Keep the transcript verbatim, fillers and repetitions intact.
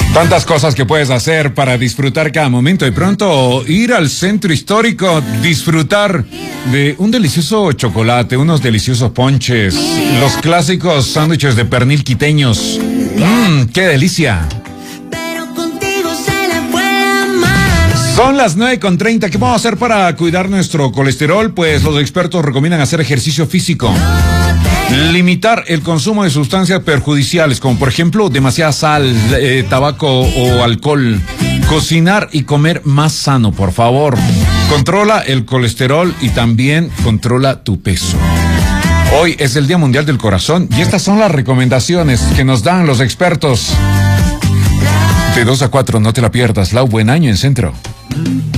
Tantas cosas que puedes hacer para disfrutar cada momento y pronto ir al centro histórico, disfrutar de un delicioso chocolate, unos deliciosos ponches, los clásicos sándwiches de pernil quiteños. ¡Mmm, qué delicia! Son las nueve con treinta. ¿Qué vamos a hacer para cuidar nuestro colesterol? Pues los expertos recomiendan hacer ejercicio físico. Limitar el consumo de sustancias perjudiciales, como por ejemplo demasiada sal, eh, tabaco o alcohol. Cocinar y comer más sano, por favor. Controla el colesterol y también controla tu peso. Hoy es el Día Mundial del Corazón y estas son las recomendaciones que nos dan los expertos. De dos a cuatro, no te la pierdas. Lau, buen año en Centro.